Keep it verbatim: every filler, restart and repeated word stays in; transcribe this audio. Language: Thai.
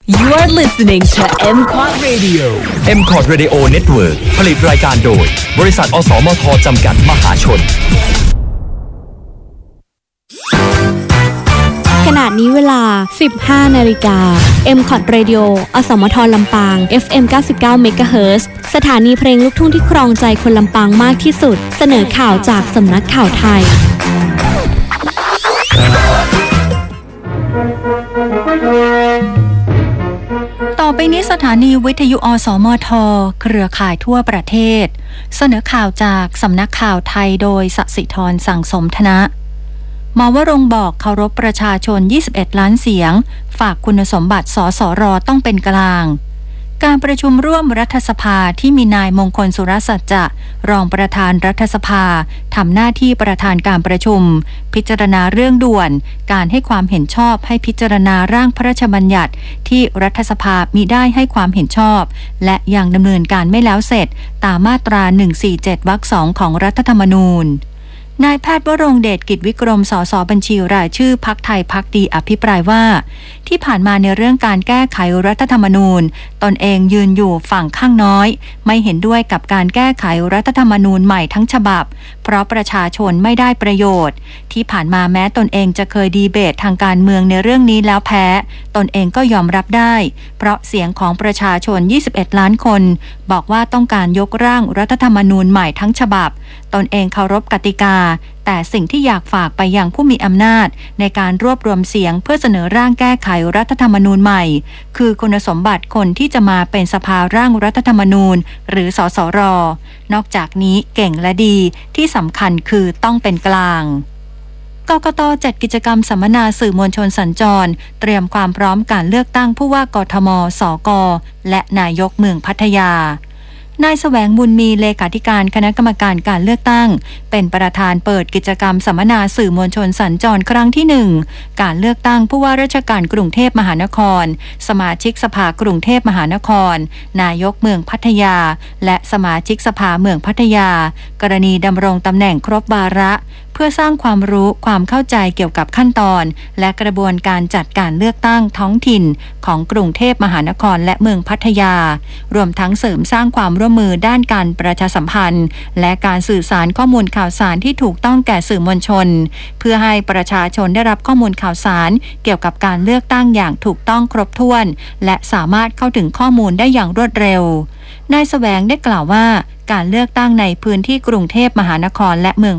You are listening to เอ็ม คอร์ด Radio เอ็ม คอร์ด Radio Network ผลิตรายการโดยบริษัทอสมทจำกัดมหาชนขณะนี้เวลา สิบห้า นาฬิกา เอ็ม คอร์ด Radio อสมทลำปาง เอฟ เอ็ม เก้าสิบเก้า เมกะเฮิรตซ์ สถานีเพลงลูกทุ่งที่ครองใจคนลำปางมากที่สุดเสนอข่าวจากสำนักข่าวไทยต่อไปนี้สถานีวิทยุอสมทเครือข่ายทั่วประเทศเสนอข่าวจากสำนักข่าวไทยโดยสศิธรสั่งสมธนะหมอวรงค์บอกเคารพประชาชนยี่สิบเอ็ดล้านเสียงฝากคุณสมบัติสสรต้องเป็นกลางการประชุมร่วมรัฐสภาที่มีนายมงคลสุรสัจจะรองประธานรัฐสภาทำหน้าที่ประธานการประชุมพิจารณาเรื่องด่วนการให้ความเห็นชอบให้พิจารณาร่างพระราชบัญญัติที่รัฐสภามิได้ให้ความเห็นชอบและยังดำเนินการไม่แล้วเสร็จตามมาตราหนึ่งสี่เจ็ดวรรคสองของรัฐธรรมนูญนายแพทย์วรงค์เดชกิจวิกรมสสบัญชีรายชื่อพรรคไทยพรรคดีอภิปรายว่าที่ผ่านมาในเรื่องการแก้ไขรัฐธรรมนูญตนเองยืนอยู่ฝั่งข้างน้อยไม่เห็นด้วยกับการแก้ไขรัฐธรรมนูญใหม่ทั้งฉบับเพราะประชาชนไม่ได้ประโยชน์ที่ผ่านมาแม้ตนเองจะเคยดีเบตทางการเมืองในเรื่องนี้แล้วแพ้ตนเองก็ยอมรับได้เพราะเสียงของประชาชนยี่สิบเอ็ดล้านคนบอกว่าต้องการยกร่างรัฐธรรมนูญใหม่ทั้งฉบับตนเองเคารพกติกาแต่สิ่งที่อยากฝากไปยังผู้มีอำนาจในการรวบรวมเสียงเพื่อเสนอร่างแก้ไขรัฐธรรมนูญใหม่คือคุณสมบัติคนที่จะมาเป็นสภาร่างรัฐธรรมนูญหรือสสรนอกจากนี้เก่งและดีที่สำคัญคือต้องเป็นกลางกกต.จัดกิจกรรมสัมมนาสื่อมวลชนสัญจรเตรียมความพร้อมการเลือกตั้งผู้ว่ากทม.สก.และนายกเมืองพัทยานายแสวงบุญมีเลขาธิการคณะกรรมการการเลือกตั้งเป็นประธานเปิดกิจกรรมสัมมนาสื่อมวลชนสัญจรครั้งที่หนึ่งการเลือกตั้งผู้ว่าราชการกรุงเทพมหานครสมาชิกสภากรุงเทพมหานครนายกเมืองพัทยาและสมาชิกสภาเมืองพัทยากรณีดำรงตำแหน่งครบวาระเพื่อสร้างความรู้ความเข้าใจเกี่ยวกับขั้นตอนและกระบวนการจัดการเลือกตั้งท้องถิ่นของกรุงเทพมหานครและเมืองพัทยารวมทั้งเสริมสร้างความร่วมมือด้านการประชาสัมพันธ์และการสื่อสารข้อมูลข่าวสารที่ถูกต้องแก่สื่อมวลชนเพื่อให้ประชาชนได้รับข้อมูลข่าวสารเกี่ยวกับการเลือกตั้งอย่างถูกต้องครบถ้วนและสามารถเข้าถึงข้อมูลได้อย่างรวดเร็วนายแสวงได้กล่าวว่าการเลือกตั้งในพื้นที่กรุงเทพมหานครและเมือง